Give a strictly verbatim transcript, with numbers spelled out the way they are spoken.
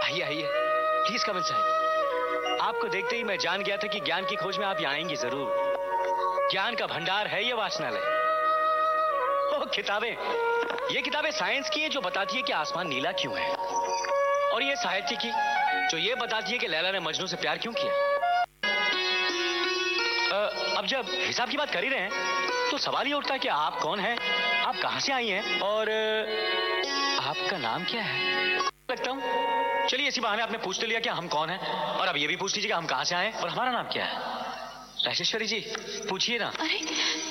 आइए आइए, please come inside. आपको देखते ही मैं जान गया था कि ज्ञान की खोज में आप यहाँ आएंगी जरूर। ज्ञान का भंडार है ये वाचनालय। ओ किताबें, ये किताबें साइंस की हैं जो बताती है कि आसमान नीला क्यों है, और ये साहित्य की जो ये बताती है कि लैला ने मजनू से प्यार क्यों किया। आ, अब जब हिसाब की बात कर ही रहे हैं तो सवाल ये उठता है कि आप कौन हैं, आप कहां से आई हैं, और आपका नाम क्या है। लगता हूँ चलिए इसी बहाने आपने पूछ तो लिया कि हम कौन हैं, और अब ये भी पूछ लीजिए कि हम कहां से आए और हमारा नाम क्या है। राजेश्वरी जी पूछिए ना। अरे